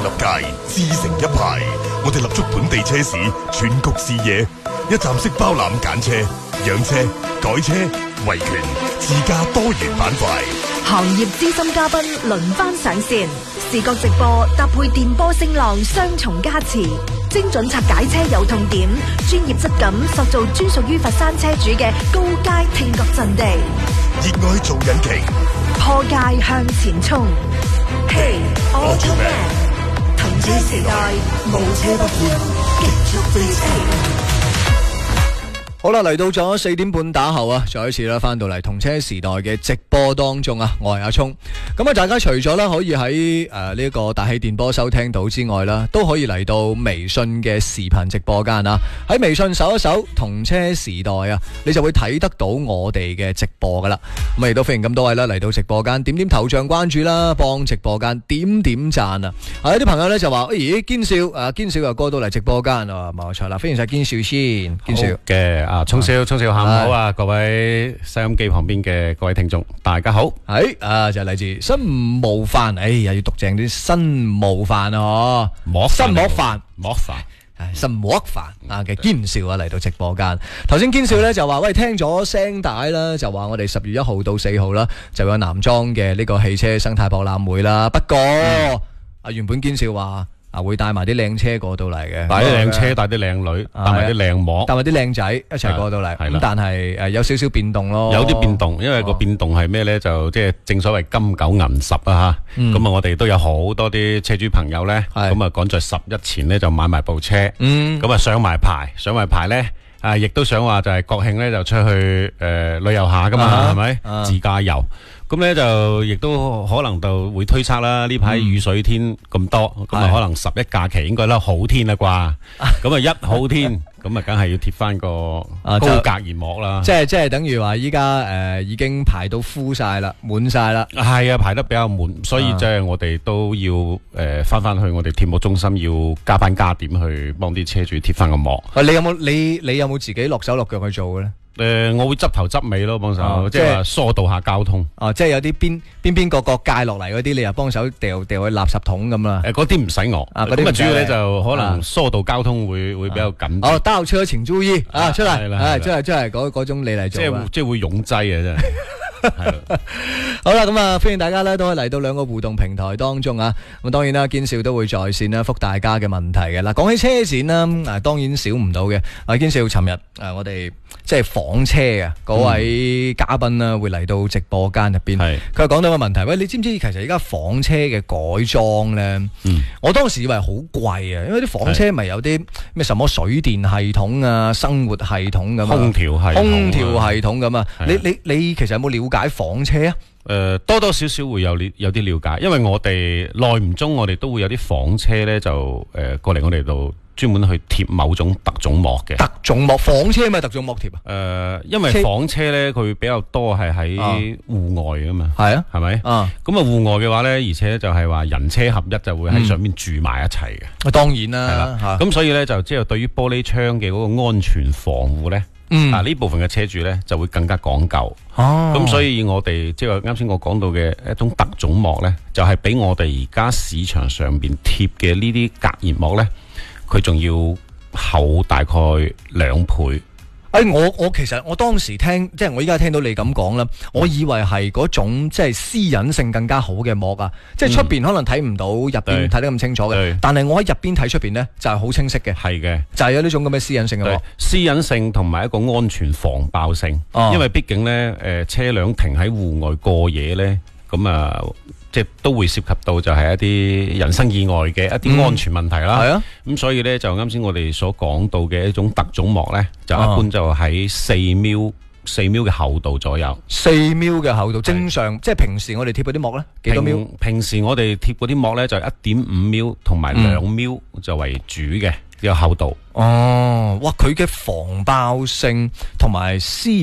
界，自成一派。我哋立足本地車市，全局視野，一站式包攬揀車、養車、改車、維權、自駕多元板塊。 行業資深嘉賓輪番上線，視覺直播搭配電波聲浪雙重加持，精準拆解車有痛點，專業質感塑造專屬於佛山車主嘅高階聽覺陣地。 熱愛做引擎， 破界向前衝。Hey Automan， 同車時代，無車不歡，極速飛車。 好啦，嚟到咗4點半打後啊，再一次啦，翻到嚟同車時代嘅直播當中啊，我係阿聰。咁啊，大家除咗啦可以喺呢個大氣電波收聽到之外啦，都可以嚟到微信嘅視頻直播間啊。喺微信搜一搜同車時代啊，你就會睇得到我哋嘅直播噶啦。咁啊，亦都歡迎咁多位啦嚟到直播間，點點頭像關注啦，幫直播間點點讚啊。有啲朋友咧就話，咦，堅少又過到嚟直播間啊，冇錯啦，歡迎晒堅少先，堅少嘅。聰少下午好啊！各位收音機旁邊嘅各位聽眾，大家好。 係就嚟自新冒飯，又要讀正啲新冒飯啊！新摸飯嘅堅少啊嚟到直播間。頭先堅少咧就話，喂，聽咗聲帶啦，就話我哋10月1號到4號啦，就有南莊嘅呢個汽車生態博覽會啦。不過原本堅少話會帶埋啲靚車過到嚟嘅， 帶啲靚車，帶啲靚女，帶埋啲靚模， 帶埋啲靚仔一齊過到嚟。咁但係有少少變動咯， 有啲變動，因為個變動係咩呢？就即係正所謂金九銀十啊吓。咁啊，我哋都有好多啲車主朋友呢，咁啊趕在11前呢就買埋部車，咁啊上埋牌呢，亦都想話就係國慶呢就出去旅遊下噶嘛，係咪？自駕遊。咁咧就亦都可能就會推測啦，呢排雨水天咁多，咁啊可能11假期應該都好天啦啩，咁啊一好天，咁啊梗係要貼翻個高隔熱膜啦。 即係等於話依家已經排到敷晒啦，滿晒啦。 係啊，排得比較滿，所以即係我哋都要翻去我哋貼膜中心，要加班加點去幫啲車主貼翻個膜。 你有冇自己落手落腳去做嘅咧？ 我會執頭執尾咯，幫手，即係話疏導下交通。 即係有啲邊角界落嚟嗰啲，你又幫手掉去垃圾桶咁啦。 嗰啲唔使我，咁啊主要咧就可能疏導交通會比較緊。 倒車請注意出嚟，真係嗰種你嚟做。 即係會擁擠啊，真係。 好啦，咁啊，歡迎大家咧都可以嚟到兩個互動平台當中啊。咁當然啦，堅少都會在線啦，覆大家嘅問題嘅。嗱，講起車展啦，當然少唔到嘅。堅少尋日我哋即係房車啊嗰位嘉賓啦，會嚟到直播間入邊。佢講到個問題，喂，你知唔知其實而家房車嘅改裝咧？我當時以為好貴啊，因為啲房車咪有啲咩什麼水電系統啊、生活系統咁啊、空調系統咁啊。你其實有冇了解房車啊？ 多多少少會有啲了解，因為我哋耐唔中，我哋都會有啲房車咧就過嚟我哋度專門去貼某種特種膜嘅。特種膜，房車咪特種膜貼啊？因為房車咧佢比較多係喺戶外噶嘛，係啊，係咪？咁啊戶外嘅話咧，而且就係話人車合一就會喺上面住埋一齊嘅。當然啦，係啦。咁所以咧就即係對於玻璃窗嘅嗰個安全防護咧。呢部分嘅車主咧就會更加講究，咁所以我哋即係啱先我講到嘅一種特種膜咧，就係比我哋而家市場上邊貼嘅呢啲隔熱膜咧，佢仲要厚大概2倍。我其實我當時聽，即係我依家聽到你咁講啦，我以為係嗰種即係私隱性更加好嘅膜啊，即係出邊可能睇唔到，入邊睇得咁清楚嘅，但係我喺入邊睇出邊呢，就係好清晰嘅，係嘅，就係有呢種咁嘅私隱性嘅膜。私隱性同埋一個安全防爆性，因為畢竟呢，車輛停喺戶外過夜呢，咁啊。即係都會涉及到就係一啲人身意外嘅一啲安全問題啦。係啊，咁所以咧就啱先我哋所講到嘅一種特種膜咧，就一般就喺4 mm 嘅厚度左右。4 mm 嘅厚度，正常即係平時我哋貼嗰啲膜咧幾多 mm？平時我哋貼嗰啲膜咧就1.5 mm 同埋2 mm 就為主嘅呢個厚度。哇，佢嘅防爆性同埋